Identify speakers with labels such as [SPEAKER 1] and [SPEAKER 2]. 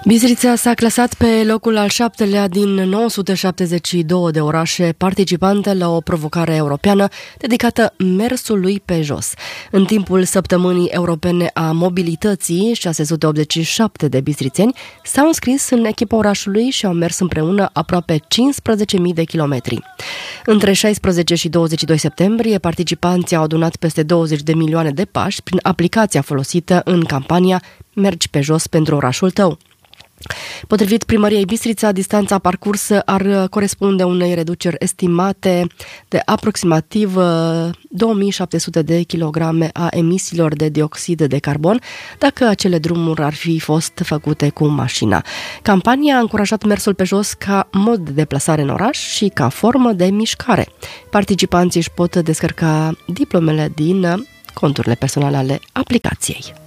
[SPEAKER 1] Bistrița s-a clasat pe locul al 7-lea din 972 de orașe participante la o provocare europeană dedicată mersului pe jos. În timpul săptămânii europene a mobilității, 687 de bistrițeni s-au înscris în echipa orașului și au mers împreună aproape 15.000 de kilometri. Între 16 și 22 septembrie, participanții au adunat peste 20 de milioane de pași prin aplicația folosită în campania Mergi pe jos pentru orașul tău. Potrivit Primăriei Bistrița, distanța parcursă ar corespunde unei reduceri estimate de aproximativ 2700 de kilograme a emisiilor de dioxid de carbon, dacă acele drumuri ar fi fost făcute cu mașina. Campania a încurajat mersul pe jos ca mod de deplasare în oraș și ca formă de mișcare. Participanții își pot descărca diplomele din conturile personale ale aplicației.